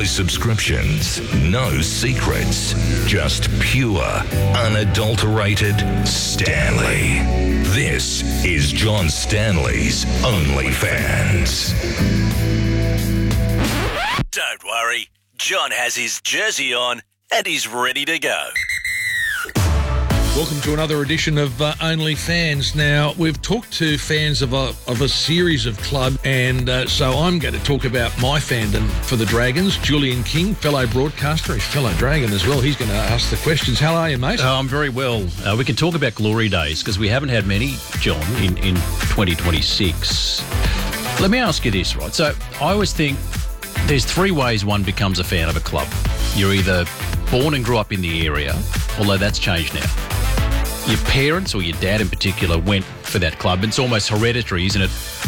No subscriptions, no secrets, just pure, unadulterated Stanley. This is John Stanley's OnlyFans. Don't worry, John has his jersey on and he's ready to go. Welcome to another edition of OnlyFans. Now, we've talked to fans of a series of clubs, and so I'm going to talk about my fandom for the Dragons. Julian King, fellow broadcaster, a fellow Dragon as well. He's going to ask the questions. How are you, mate? I'm very well. We can talk about glory days because we haven't had many, John, in 2026. Let me ask you this, right? So I always think there's three ways one becomes a fan of a club. You're either born and grew up in the area, although that's changed now. Your parents, or your dad in particular, went for that club. It's almost hereditary, isn't it?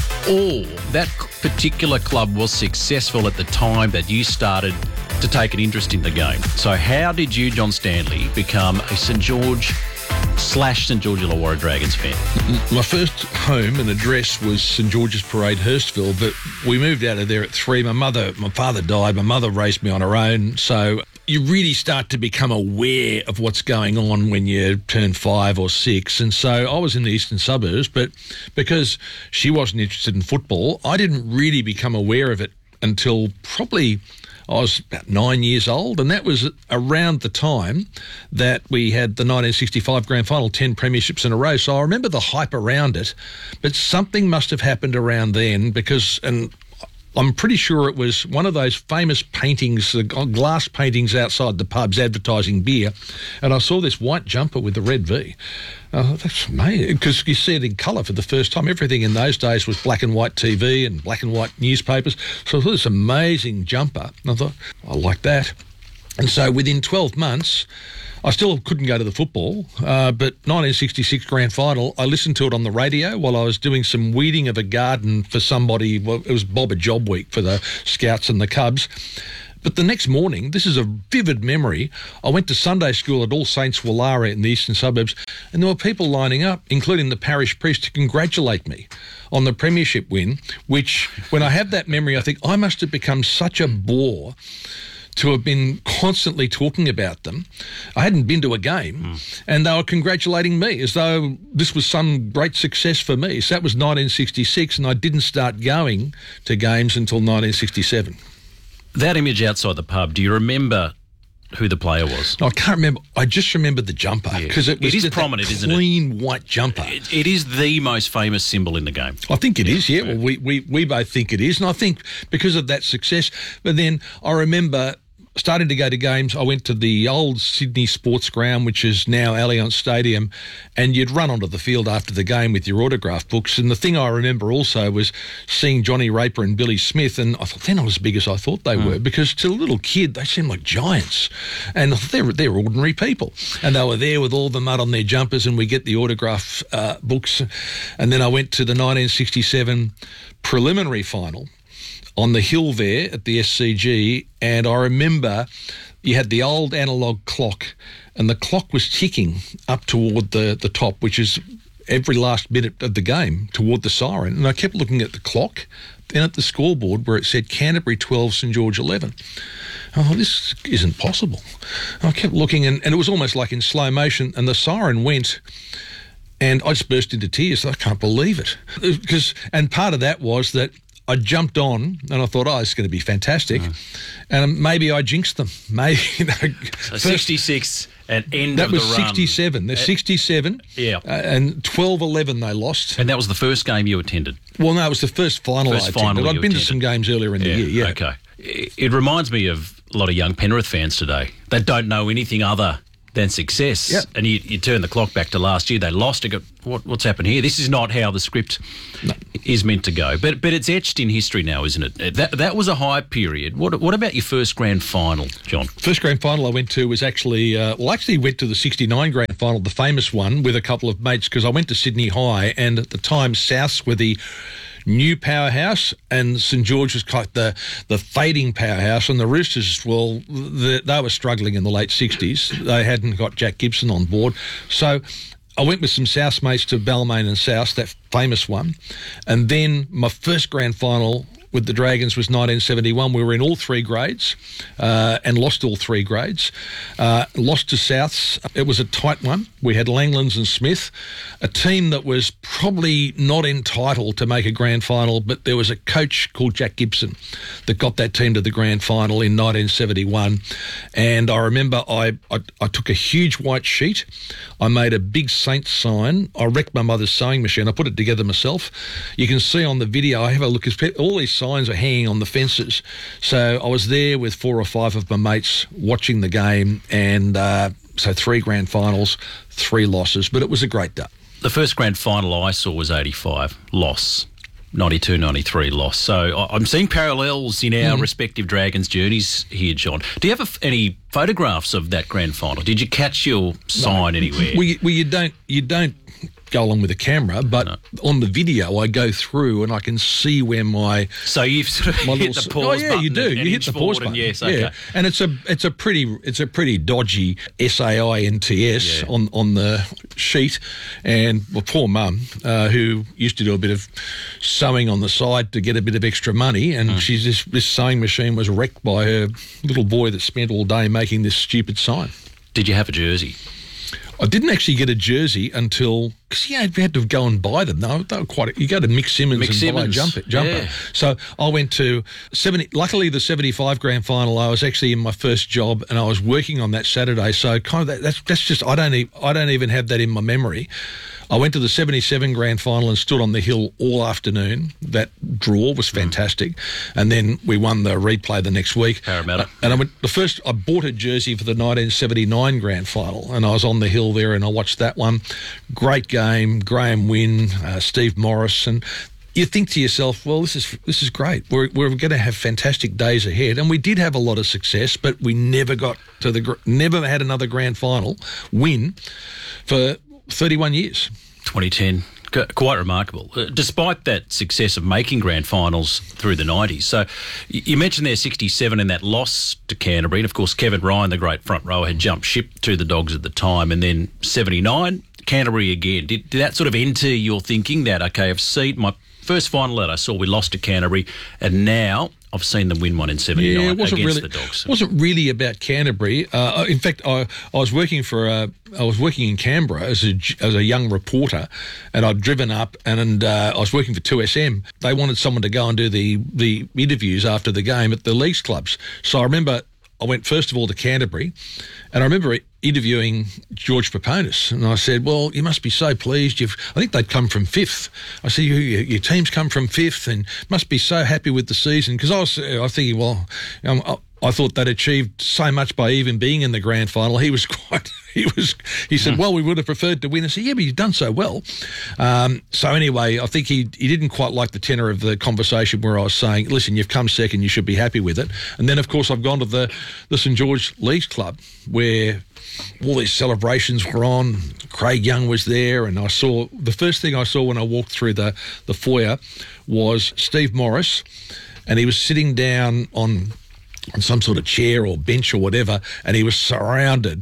Or that particular club was successful at the time that you started to take an interest in the game. So how did you, John Stanley, become a St George / St George Illawarra Dragons fan? My first home and address was St George's Parade, Hurstville, but we moved out of there at 3. My father died. My mother raised me on her own, so you really start to become aware of what's going on when you turn 5 or 6. And so I was in the eastern suburbs, but because she wasn't interested in football, I didn't really become aware of it until probably I was about 9 years old, and that was around the time that we had the 1965 Grand Final, 10 premierships in a row. So I remember the hype around it, but something must have happened around then because, and I'm pretty sure it was one of those famous paintings, glass paintings outside the pubs advertising beer, and I saw this white jumper with the red V. That's amazing, because you see it in colour for the first time. Everything in those days was black and white TV and black and white newspapers. So I saw this amazing jumper, and I thought, I like that. And so within 12 months, I still couldn't go to the football, but 1966 Grand Final, I listened to it on the radio while I was doing some weeding of a garden for somebody. Well, it was Bob a Job Week for the Scouts and the Cubs. But the next morning, this is a vivid memory, I went to Sunday school at All Saints Wallara in the eastern suburbs, and there were people lining up, including the parish priest, to congratulate me on the premiership win, which, when I have that memory, I think I must have become such a bore to have been constantly talking about them. I hadn't been to a game, and they were congratulating me as though this was some great success for me. So that was 1966, and I didn't start going to games until 1967. That image outside the pub, do you remember who the player was? No, I can't remember. I just remember the jumper, because it was just prominent, isn't it? Clean white jumper. It is the most famous symbol in the game. I think it is, yeah. Well, we both think it is, and I think because of that success. But then I remember starting to go to games. I went to the old Sydney Sports Ground, which is now Allianz Stadium, and you'd run onto the field after the game with your autograph books. And the thing I remember also was seeing Johnny Raper and Billy Smith, and I thought they're not as big as I thought they were, because to a little kid they seemed like giants, and I thought they're ordinary people, and they were there with all the mud on their jumpers, and we get the autograph books. And then I went to the 1967 preliminary final on the hill there at the SCG, and I remember you had the old analogue clock, and the clock was ticking up toward the top, which is every last minute of the game, toward the siren. And I kept looking at the clock, then at the scoreboard where it said Canterbury 12, St George 11. I thought, this isn't possible. And I kept looking, and it was almost like in slow motion, and the siren went, and I just burst into tears. I can't believe it. And part of that was that I jumped on and I thought, it's going to be fantastic. And maybe I jinxed them. Maybe, So 66 and end that of the was run. 67. They're 67. Yeah. And 12-11 they lost. And that was the first game you attended? Well, no, it was the first final I attended. I'd been to some games earlier in the year, yeah. Okay. It reminds me of a lot of young Penrith fans today. They don't know anything other than success. Yep. And you turn the clock back to last year. They lost. You go, what's happened here? This is not how the script is meant to go. But it's etched in history now, isn't it? That was a high period. What about your first grand final, John? First grand final I went to was actually, went to the 69 grand final, the famous one, with a couple of mates, because I went to Sydney High, and at the time Souths were the new powerhouse, and St George was quite the fading powerhouse, and the Roosters, well, they were struggling in the late 60s. They hadn't got Jack Gibson on board. So I went with some South mates to Balmain and South, that famous one. And then my first grand final with the Dragons was 1971. We were in all three grades and lost all three grades. Lost to Souths. It was a tight one. We had Langlands and Smith, a team that was probably not entitled to make a grand final, but there was a coach called Jack Gibson that got that team to the grand final in 1971. And I remember I took a huge white sheet. I made a big Saints sign. I wrecked my mother's sewing machine. I put it together myself. You can see on the video, I have a look, all these signs are hanging on the fences. So I was there with 4 or 5 of my mates watching the game, and so 3 grand finals, 3 losses, but it was a great day. The first grand final I saw was 85, loss. 92, 93 loss. So I'm seeing parallels in our respective Dragons journeys here, John. Do you have any photographs of that grand final? Did you catch your sign anywhere? Well, you don't go along with the camera, but on the video I go through and I can see where my... So you've sort of hit the pause button. You do. You hit the pause button. Yes, okay. Yeah. And it's a pretty dodgy SAINTS on the sheet. And my poor mum, who used to do a bit of sewing on the side to get a bit of extra money, and this sewing machine was wrecked by her little boy that spent all day making this stupid sign. Did you have a jersey? I didn't actually get a jersey until, because you had to go and buy them. They were quite. You go to Mick Simmons buy a jumper. Yeah. So I went to 70. Luckily, the 75 grand final, I was actually in my first job, and I was working on that Saturday. So kind of that's just I don't even have that in my memory. I went to the 77 grand final and stood on the hill all afternoon. That draw was fantastic. And then we won the replay the next week. Parramatta. And I bought a jersey for the 1979 grand final, and I was on the hill there and I watched that one. Great game, Graham Wynn, Steve Morris, and you think to yourself, well, this is great. We're going to have fantastic days ahead, and we did have a lot of success, but we never never had another grand final win for 31 years. 2010. Quite remarkable, despite that success of making grand finals through the 90s. So you mentioned there 67 and that loss to Canterbury. And, of course, Kevin Ryan, the great front rower, had jumped ship to the Dogs at the time. And then 79, Canterbury again. Did that sort of enter your thinking that, okay, I've seen my first final that I saw, we lost to Canterbury, and now I've seen them win one in 79 against the Dogs. It wasn't really about Canterbury. In fact, I was working in Canberra as a young reporter, and I'd driven up, and I was working for 2SM. They wanted someone to go and do the interviews after the game at the leagues clubs. So I remember I went first of all to Canterbury, and I remember interviewing George Paponis, and I said, well, you must be so pleased. I think they'd come from 5th. I said, your team's come from 5th and must be so happy with the season, because I was thinking, well, I thought they'd achieved so much by even being in the grand final. He said, well, we would have preferred to win. I said, yeah, but you've done so well. So anyway, I think he didn't quite like the tenor of the conversation where I was saying, listen, you've come second, you should be happy with it. And then, of course, I've gone to the St George Leagues Club, where all these celebrations were on. Craig Young was there, and the first thing I saw when I walked through the foyer was Steve Morris, and he was sitting down on some sort of chair or bench or whatever, and he was surrounded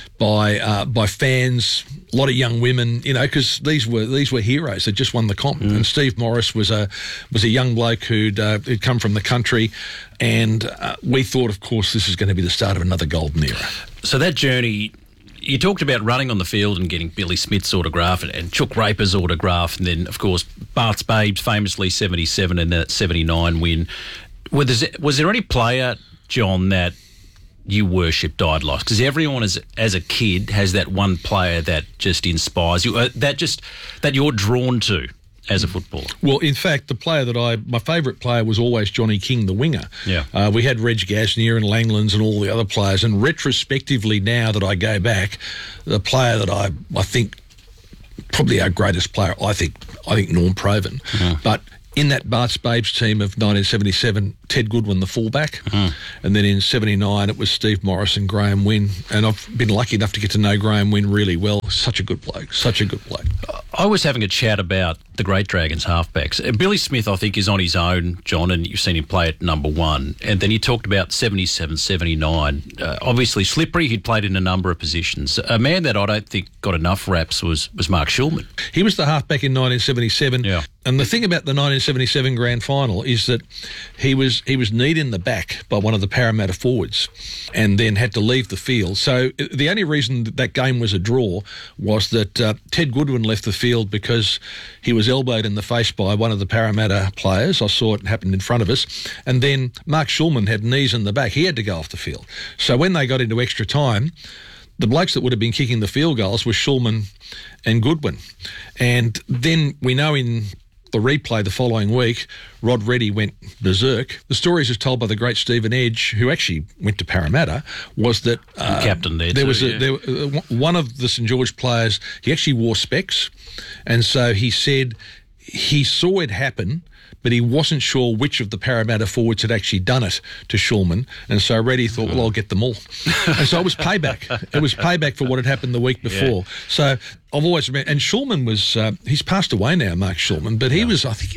by fans, a lot of young women, because these were heroes that just won the comp. And Steve Morris was a young bloke who'd come from the country, and we thought, of course, this is going to be the start of another golden era. So that journey, you talked about running on the field and getting Billy Smith's autograph and Chook Raper's autograph, and then, of course, Bart's Babes, famously 77 and that 79 win. Was there any player, John, that you worshipped, idolized? Because everyone as a kid has that one player that just inspires you, that you're drawn to as a footballer. Well, in fact, my favourite player was always Johnny King, the winger. Yeah. We had Reg Gasnier and Langlands and all the other players, and retrospectively now that I go back, the player that I think probably our greatest player, I think Norm Provan. But in that Bart's Babes team of 1977, Ted Goodwin, the fullback, and then in 79 it was Steve Morris and Graham Wynn, and I've been lucky enough to get to know Graham Wynn really well. Such a good bloke. I was having a chat about the great Dragons halfbacks. Billy Smith, I think, is on his own, John, and you've seen him play at number 1. And then you talked about 77, 79. Obviously slippery, he'd played in a number of positions. A man that I don't think got enough raps was Mark Shulman. He was the halfback in 1977. Yeah. And the thing about the 1977 grand final is that he was kneed in the back by one of the Parramatta forwards and then had to leave the field. So the only reason that game was a draw was that Ted Goodwin left the field because he was elbowed in the face by one of the Parramatta players. I saw it happen in front of us. And then Mark Schulman had knees in the back. He had to go off the field. So when they got into extra time, the blokes that would have been kicking the field goals were Schulman and Goodwin. And then we know in the replay the following week, Rod Reddy went berserk. The story is told by the great Stephen Edge, who actually went to Parramatta, was that captain there was too, one of the St George players, he actually wore specs, and so he said he saw it happen, but he wasn't sure which of the Parramatta forwards had actually done it to Schulman, and so Reddy thought, well, I'll get them all. And so it was payback. It was payback for what had happened the week before. Yeah. So I've always remembered, and Schulman was, he's passed away now, Mark Schulman, but he was, I think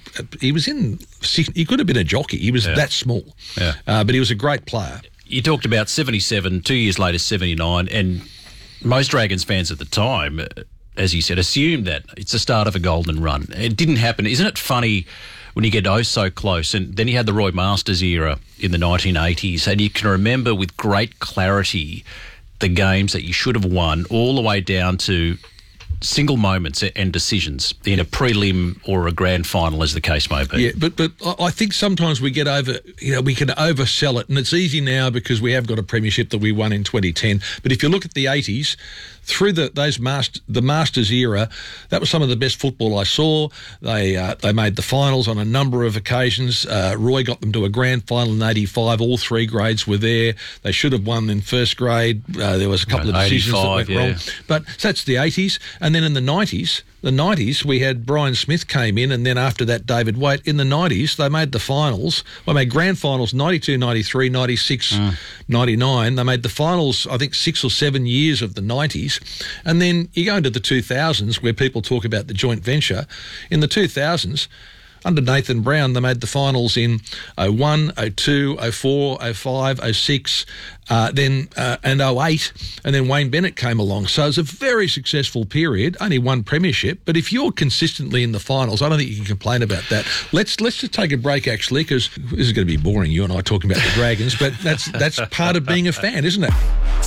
he could have been a jockey. He was that small, but he was a great player. You talked about 77, 2 years later, 79, and most Dragons fans at the time, as you said, assumed that it's the start of a golden run. It didn't happen. Isn't it funny when you get so close? And then you had the Roy Masters era in the 1980s, and you can remember with great clarity the games that you should have won, all the way down to single moments and decisions in a prelim or a grand final, as the case may be. Yeah, but I think sometimes we get we can oversell it, and it's easy now because we have got a premiership that we won in 2010. But if you look at the 80s, through the Masters era, that was some of the best football I saw. They made the finals on a number of occasions. Roy got them to a grand final in 85. All three grades were there. They should have won in first grade. There was a couple of decisions that went wrong. But so that's the 80s. And then in the 90s, we had Brian Smith came in, and then after that, David Waite. In the 90s, they made the finals. They made grand finals 92, 93, 96, 99. They made the finals, I think, 6 or 7 years of the 90s. And then you go into the 2000s where people talk about the joint venture. In the 2000s, under Nathan Brown, they made the finals in 01, 02, 04, 05, 06, and 08, and then Wayne Bennett came along. So it was a very successful period, only one premiership, but if you're consistently in the finals, I don't think you can complain about that. Let's just take a break, actually, because this is going to be boring, you and I talking about the Dragons, but that's part of being a fan, isn't it?